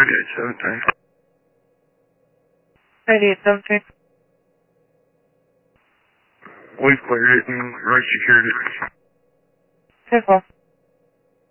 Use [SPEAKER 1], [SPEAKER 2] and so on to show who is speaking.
[SPEAKER 1] 3817.
[SPEAKER 2] 3817.
[SPEAKER 1] We've cleared it and right secured it.
[SPEAKER 2] 10-4.